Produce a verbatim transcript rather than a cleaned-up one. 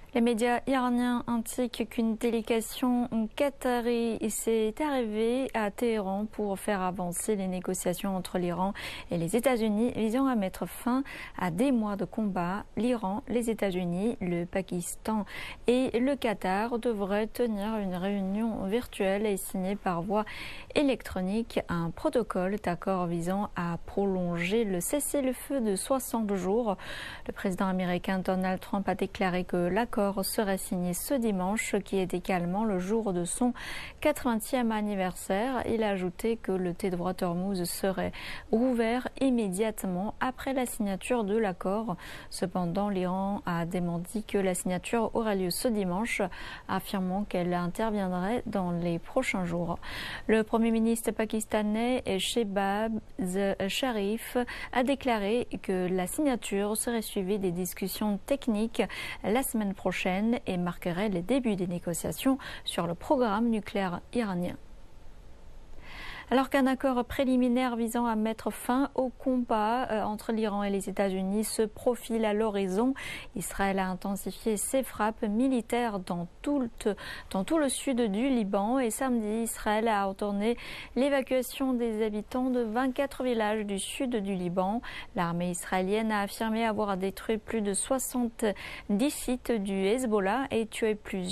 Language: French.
Les médias iraniens indiquent qu'une délégation qatari s'est arrivée à Téhéran pour faire avancer les négociations entre l'Iran et les États-Unis visant à mettre fin à des mois de combat. L'Iran, les États-Unis, le Pakistan et le Qatar devraient tenir une réunion virtuelle et signer par voie électronique un protocole d'accord visant à prolonger le cessez-le-feu de soixante jours. Le président américain Donald Trump a déclaré que l'accord serait signé ce dimanche, qui est également le jour de son quatre-vingtième anniversaire. Il a ajouté que le T de Hormuz serait rouvert immédiatement après la signature de l'accord. Cependant, l'Iran a démenti que la signature aurait lieu ce dimanche, affirmant qu'elle interviendrait dans les prochains jours. Le Premier ministre pakistanais Shehbaz Sharif a déclaré que la signature serait suivie des discussions techniques la semaine prochaine et marquerait les débuts des négociations sur le programme nucléaire iranien. Alors qu'un accord préliminaire visant à mettre fin au combat entre l'Iran et les États-Unis se profile à l'horizon, Israël a intensifié ses frappes militaires dans tout, le, dans tout le sud du Liban et samedi, Israël a ordonné l'évacuation des habitants de vingt-quatre villages du sud du Liban. L'armée israélienne a affirmé avoir détruit plus de soixante-dix sites du Hezbollah et tué plusieurs